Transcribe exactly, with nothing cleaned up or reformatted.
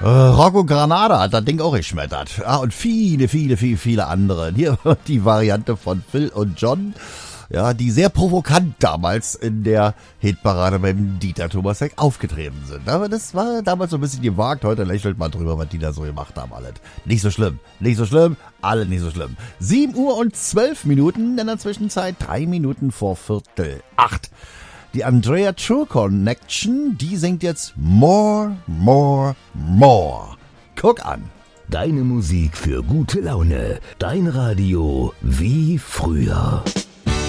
Äh, Rocco Granada hat das Ding auch geschmettert. Ah, und viele, viele, viele, viele andere. Hier die Variante von Phil und John. Ja, die sehr provokant damals in der Hitparade beim Dieter Thomas Heck aufgetreten sind. Aber das war damals so ein bisschen gewagt. Heute lächelt man drüber, was die da so gemacht haben. Alles. Nicht so schlimm. Nicht so schlimm. Alles nicht so schlimm. sieben Uhr und zwölf Minuten in der Zwischenzeit. Drei Minuten vor Viertel acht. Die Andrea True Connection, die singt jetzt More, More, More. Guck an. Deine Musik für gute Laune. Dein Radio wie früher.